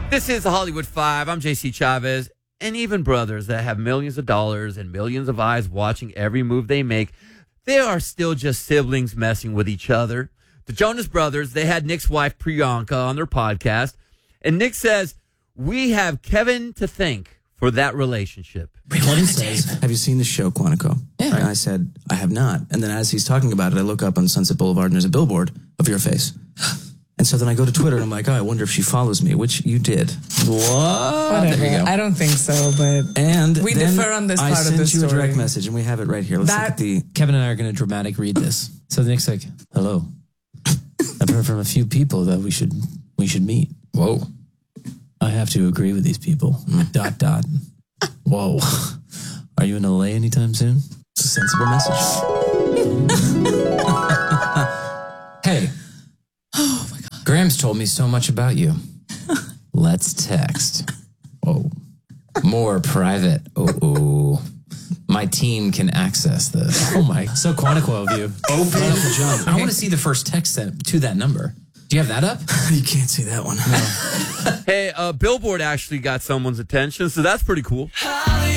This is the Hollywood Five. I'm JC Chavez. And even brothers that have millions of dollars and millions of eyes watching every move they make, they are still just siblings messing with each other. The Jonas Brothers, they had Nick's wife Priyanka on their podcast. And Nick says, we have Kevin to thank for that relationship. Kevin says, have you seen the show, Quantico? Yeah. And I said, I have not. And then as he's talking about it, I look up on Sunset Boulevard and there's a billboard of your face. And so then I go to Twitter and I'm like, oh, I wonder if she follows me, which you did. What? Whatever. There you go. I don't think so, but And we then differ on this part of the I sent you a story. direct message and we have it right here. Let's look at the... Kevin and I are going to dramatic read this. So Nick's like, hello. I've heard from a few people that we should meet. Whoa. I have to agree with these people. ... Whoa. Are you in LA anytime soon? It's a sensible message. Hey. Oh my God. Graham's told me so much about you. Let's text. Whoa. More private. Oh. My team can access this. Oh my, so Quantico of you. Open jump. I want to see the first text sent to that number. Do you have that up? You can't see that one. Hey, Billboard actually got someone's attention, so that's pretty cool.